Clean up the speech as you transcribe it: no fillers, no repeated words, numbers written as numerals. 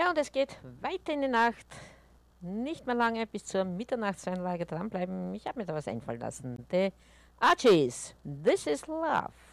Ja, und es geht weiter in die Nacht. Nicht mehr lange bis zur Mitternachtseinlage dranbleiben. Ich habe mir da was einfallen lassen. The Archies, This is Love.